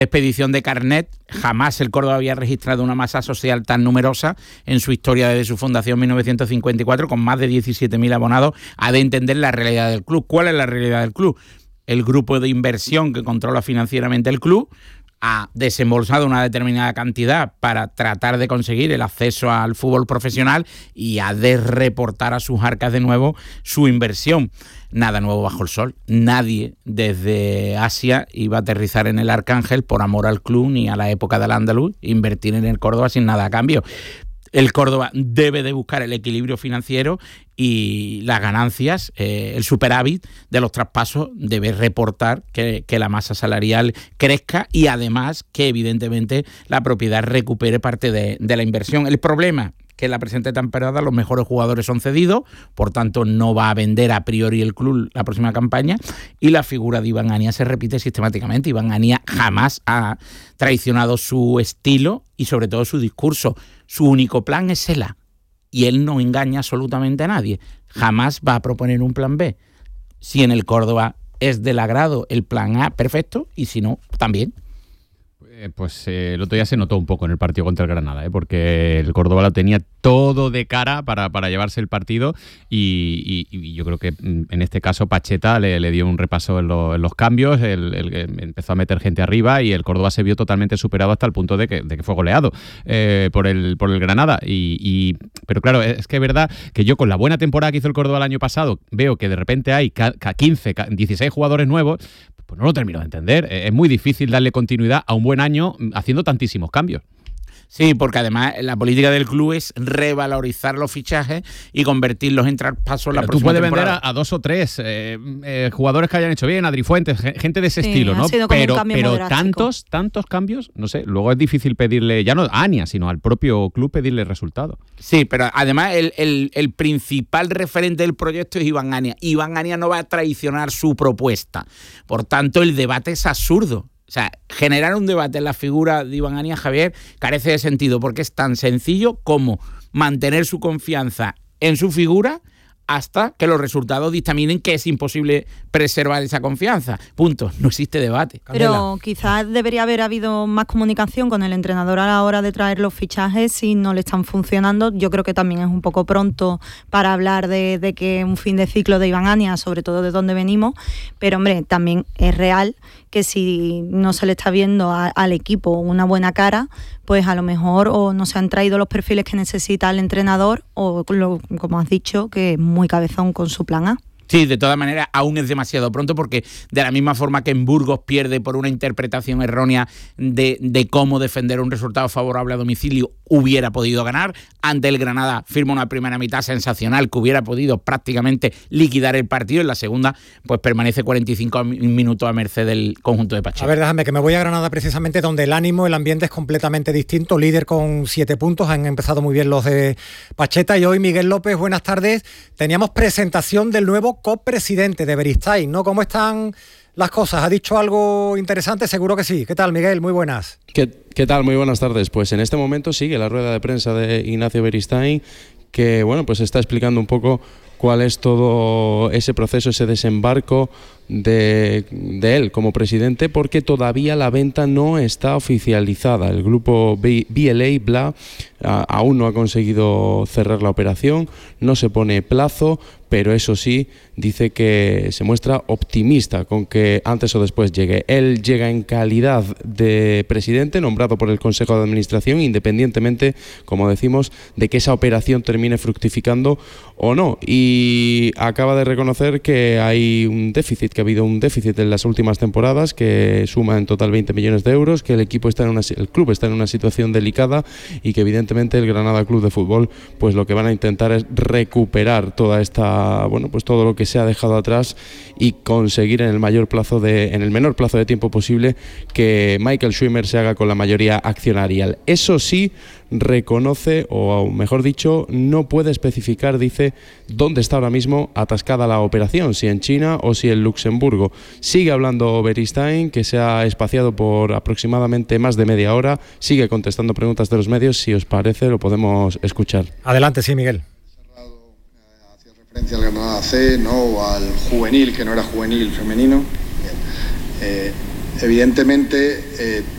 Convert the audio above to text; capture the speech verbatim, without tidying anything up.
expedición de carnet, jamás el Córdoba había registrado una masa social tan numerosa en su historia desde su fundación en mil novecientos cincuenta y cuatro, con más de diecisiete mil abonados. Ha de entender la realidad del club. ¿Cuál es la realidad del club? El grupo de inversión que controla financieramente el club ha desembolsado una determinada cantidad para tratar de conseguir el acceso al fútbol profesional y ha de reportar a sus arcas de nuevo su inversión. Nada nuevo bajo el sol. Nadie desde Asia iba a aterrizar en el Arcángel por amor al club ni a la época del Andaluz, invertir en el Córdoba sin nada a cambio. El Córdoba debe de buscar el equilibrio financiero y las ganancias, eh, el superávit de los traspasos debe reportar que, que la masa salarial crezca y además que evidentemente la propiedad recupere parte de, de la inversión. El problema que en la presente temporada los mejores jugadores son cedidos, por tanto no va a vender a priori el club la próxima campaña, y la figura de Iván Ania se repite sistemáticamente. Iván Ania jamás ha traicionado su estilo y sobre todo su discurso. Su único plan es el A y él no engaña absolutamente a nadie. Jamás va a proponer un plan B. Si en el Córdoba es del agrado el plan A, perfecto, y si no, también. Pues eh, el otro día se notó un poco en el partido contra el Granada, ¿eh? Porque el Córdoba lo tenía todo de cara para, para llevarse el partido y, y, y yo creo que en este caso Pacheta le, le dio un repaso en, lo, en los cambios, el, el, empezó a meter gente arriba y el Córdoba se vio totalmente superado hasta el punto de que, de que fue goleado eh, por, el, por el Granada. Y, y, pero claro, es que es verdad que yo con la buena temporada que hizo el Córdoba el año pasado veo que de repente hay quince, dieciséis jugadores nuevos. Pues no lo termino de entender. Es muy difícil darle continuidad a un buen año haciendo tantísimos cambios. Sí, porque además la política del club es revalorizar los fichajes y convertirlos en traspasos la próxima temporada. Tú puedes vender a, a dos o tres eh, eh, jugadores que hayan hecho bien, Adri Fuentes, gente de ese sí, estilo, ¿no? Pero, pero tantos, tantos cambios, no sé, luego es difícil pedirle, ya no a Ania, sino al propio club pedirle resultado. Sí, pero además el, el, el principal referente del proyecto es Iván Ania. Iván Ania no va a traicionar su propuesta. Por tanto, el debate es absurdo. O sea, generar un debate en la figura de Iván Ania, Javier, carece de sentido porque es tan sencillo como mantener su confianza en su figura hasta que los resultados dictaminen que es imposible preservar esa confianza. Punto. No existe debate. Pero Candela, quizás debería haber habido más comunicación con el entrenador a la hora de traer los fichajes si no le están funcionando. Yo creo que también es un poco pronto para hablar de, de que un fin de ciclo de Iván Ania, sobre todo de dónde venimos. Pero, hombre, también es real que si no se le está viendo a, al equipo una buena cara, pues a lo mejor o no se han traído los perfiles que necesita el entrenador o, lo, como has dicho, que es muy cabezón con su plan A. Sí, de todas maneras, aún es demasiado pronto porque de la misma forma que en Burgos pierde por una interpretación errónea de, de cómo defender un resultado favorable a domicilio, hubiera podido ganar. Ante el Granada firma una primera mitad sensacional que hubiera podido prácticamente liquidar el partido. En la segunda, pues permanece cuarenta y cinco minutos a merced del conjunto de Pacheta. A ver, déjame que me voy a Granada precisamente donde el ánimo, el ambiente es completamente distinto. Líder con siete puntos, han empezado muy bien los de Pacheta. Y hoy, Miguel López, buenas tardes. Teníamos presentación del nuevo copresidente de Beristain, ¿no? ¿Cómo están las cosas? ¿Ha dicho algo interesante? Seguro que sí. ¿Qué tal, Miguel? Muy buenas. ¿Qué, qué tal? Muy buenas tardes. Pues en este momento sigue la rueda de prensa de Ignacio Beristain, que bueno, pues está explicando un poco cuál es todo ese proceso, ese desembarco de, de él como presidente, porque todavía la venta no está oficializada. El grupo B L A, B L A, a, aún no ha conseguido cerrar la operación, no se pone plazo, pero eso sí, dice que se muestra optimista con que antes o después llegue. Él llega en calidad de presidente, nombrado por el Consejo de Administración, independientemente, como decimos, de que esa operación termine fructificando o no. Y acaba de reconocer que hay un déficit, que ha habido un déficit en las últimas temporadas, que suma en total veinte millones de euros, que el equipo está en una, el club está en una situación delicada y que evidentemente el Granada Club de Fútbol, pues lo que van a intentar es recuperar toda esta, bueno, pues todo lo que se ha dejado atrás y conseguir en el mayor plazo de, en el menor plazo de tiempo posible que Michael Schwimmer se haga con la mayoría accionarial. Eso sí, reconoce, o mejor dicho, no puede especificar, dice, dónde está ahora mismo atascada la operación, si en China o si en Luxemburgo. Sigue hablando Beristain, que se ha espaciado por aproximadamente más de media hora, sigue contestando preguntas de los medios. Si os parece, lo podemos escuchar. Adelante, sí, Miguel. Hacía referencia al Granada C, ¿no? O al juvenil, que no era juvenil femenino. Bien. Eh, evidentemente, eh,